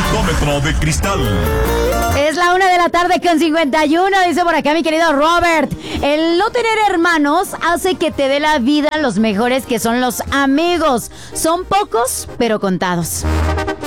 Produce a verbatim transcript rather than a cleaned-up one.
Optómetro de cristal. Es la una de la tarde con cincuenta y uno, dice por acá mi querido Robert. El no tener hermanos hace que te dé la vida los mejores que son los amigos. Son pocos, pero contados.